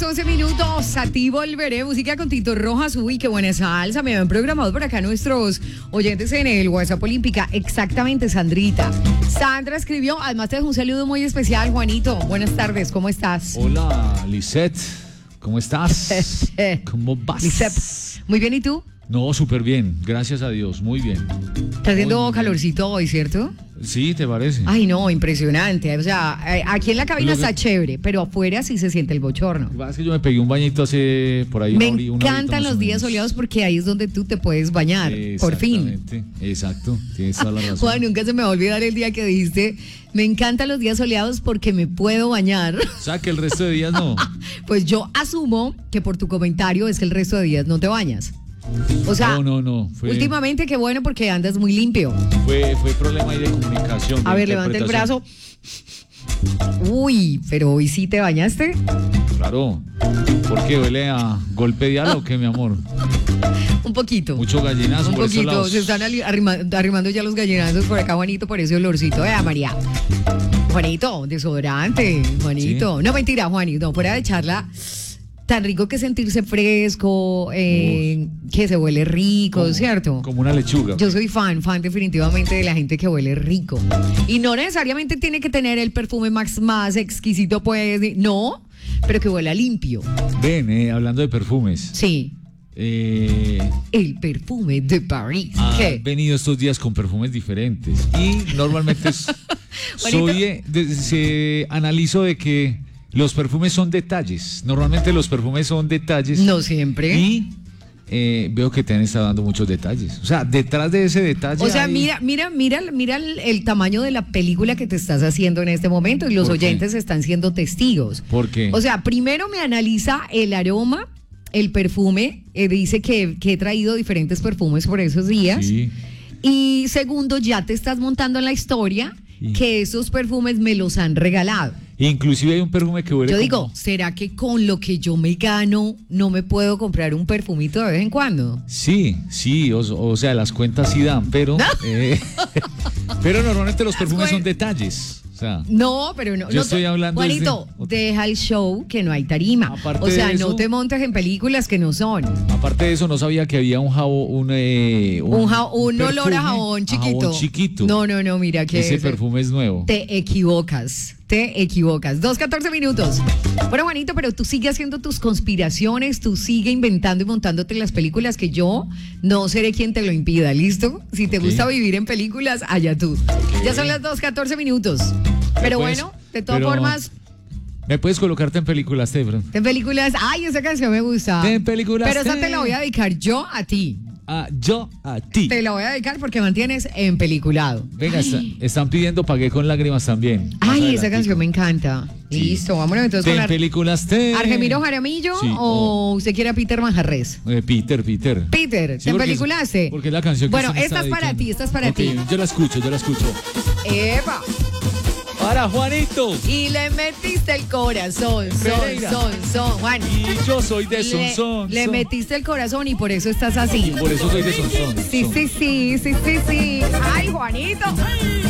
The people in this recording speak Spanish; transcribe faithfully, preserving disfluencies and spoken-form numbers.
las once minutos, a ti volveré, música con Tito Rojas, uy, qué buena salsa, me habían programado por acá nuestros oyentes en el WhatsApp Olímpica, exactamente, Sandrita. Sandra escribió, además te dejo un saludo muy especial, Juanito, buenas tardes, ¿cómo estás? Hola, Lisette, ¿cómo estás? ¿Cómo vas? Lisette, muy bien, ¿y tú? No, súper bien, gracias a Dios, muy bien. Está haciendo Muy, muy calorcito hoy, ¿cierto? Sí, ¿te parece? Ay, no, impresionante. O sea, aquí en la cabina Lo que- está chévere, pero afuera sí se siente el bochorno. Lo que pasa es que yo me pegué un bañito hace por ahí. Me una hori- una horita encantan más los o días menos. soleados porque ahí es donde tú te puedes bañar, por fin. Exactamente, exacto, tienes toda la razón. Juan, nunca se me va a olvidar el día que dijiste, me encantan los días soleados porque me puedo bañar. O sea, que el resto de días no. Pues yo asumo que por tu comentario es que el resto de días no te bañas. O sea, No, no, no. Fue, últimamente qué bueno porque andas muy limpio. fue, fue problema ahí de comunicación. de A ver, levanta el brazo. interpretación. Uy, pero hoy sí te bañaste. Claro. ¿Por qué? ¿Huele a golpe de ala o qué, mi amor? Un poquito. Mucho gallinazo Un por esos poquito, lados. se están ali- arrima- arrimando ya los gallinazos por acá, Juanito, por ese olorcito. Eh, María. Juanito, desodorante, Juanito. Sí. No, mentira, Juanito, no, fuera de charla. Tan rico que sentirse fresco, eh, que se huele rico, Como- ¿cierto? Como una lechuga. Yo soy fan, fan definitivamente de la gente que huele rico. Y no necesariamente tiene que tener el perfume más, más exquisito, pues, no, pero que huela limpio. Ven, eh, hablando de perfumes. Sí, Eh, el perfume de París. ha ¿Qué? venido estos días con perfumes diferentes. Y normalmente es- soy, eh, de- se analizo de que los perfumes son detalles. Normalmente los perfumes son detalles. No siempre. Y eh, veo que te han estado dando muchos detalles. O sea, detrás de ese detalle. O sea, hay- mira, mira, mira, mira el, el tamaño de la película que te estás haciendo en este momento y los ¿Por qué? oyentes están siendo testigos. ¿Por qué? O sea, primero me analiza el aroma, el perfume, eh, dice que, que he traído diferentes perfumes por esos días. Sí. Y segundo, ya te estás montando en la historia Sí. que esos perfumes me los han regalado. Inclusive hay un perfume que huele Yo como- digo, ¿será que con lo que yo me gano no me puedo comprar un perfumito de vez en cuando? Sí, sí, o, o sea, las cuentas sí dan, pero eh, pero normalmente los perfumes son cuen- detalles. O sea, No, pero no. Yo no estoy te- hablando Juanito, desde- deja el show que no hay tarima. Aparte O sea, de no eso- te montes en películas que no son. aparte de eso, no sabía que había un jabón, un, eh, Un, ja- un olor perfume a jabón chiquito. jabón chiquito. No, no, no, mira que Ese ese- perfume es nuevo. te equivocas. Te equivocas. Dos, catorce minutos. Bueno, Juanito, pero tú sigue haciendo tus conspiraciones, tú sigue inventando y montándote las películas que yo no seré quien te lo impida, ¿listo? Si te Ok. gusta vivir en películas, allá tú. Ya son las dos, catorce minutos. Pero Pues, bueno, de todas pero- formas, ¿Me puedes colocarte en películas, Tefra? en películas, ay, esa canción me gusta. En películas, Pero esa te- te la voy a dedicar yo a ti. Ah, yo a ti. Te la voy a dedicar porque mantienes en peliculado. Venga, está- están pidiendo Pagué con lágrimas también. Más Ay, esa adelantico. canción me encanta. Sí. Listo, vámonos entonces con En la... películas te... ¿Argemiro Jaramillo Sí, o usted quiere a Peter Manjarres? Eh, Peter, Peter. Peter, Sí, ¿te porque- peliculaste? Porque es la canción que Bueno, usted me esta está es para dedicando. ti, esta es para Ok, ti. Yo la escucho, yo la escucho. ¡Epa! Para Juanito. Y le metiste el corazón, son, Pereira. son, son, Juan. Y yo soy de Le, Sonsón. le metiste el corazón y por eso estás así. Por eso soy de Sonsón. Sí, Son. sí, sí, sí, sí, sí. ¡Ay, Juanito!